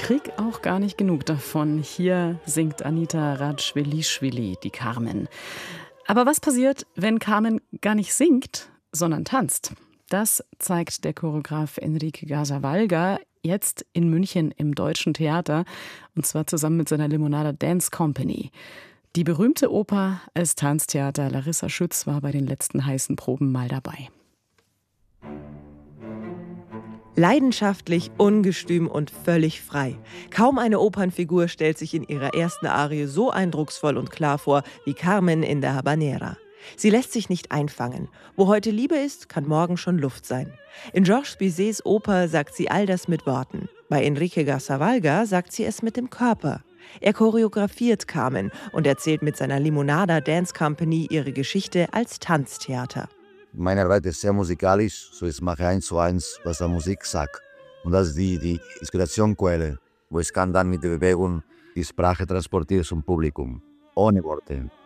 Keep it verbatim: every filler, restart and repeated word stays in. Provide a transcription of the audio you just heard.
krieg auch gar nicht genug davon. Hier singt Anita Radschwelischwili, die Carmen. Aber was passiert, wenn Carmen gar nicht singt, sondern tanzt? Das zeigt der Choreograf Enrique Gazzavallga jetzt in München im Deutschen Theater, und zwar zusammen mit seiner Limonada Dance Company. Die berühmte Oper als Tanztheater. Larissa Schütz war bei den letzten heißen Proben mal dabei. Leidenschaftlich, ungestüm und völlig frei. Kaum eine Opernfigur stellt sich in ihrer ersten Arie so eindrucksvoll und klar vor wie Carmen in der Habanera. Sie lässt sich nicht einfangen. Wo heute Liebe ist, kann morgen schon Luft sein. In Georges Bizets Oper sagt sie all das mit Worten. Bei Enrique Gazzavallga sagt sie es mit dem Körper. Er choreografiert Carmen und erzählt mit seiner Limonada Dance Company ihre Geschichte als Tanztheater. Meine Arbeit ist sehr musikalisch, so ich mache eins zu eins, was der Musik sagt. Und das ist die, die Inspirationsquelle, wo ich kann dann mit der Bewegung die Sprache transportieren zum Publikum, ohne Worte.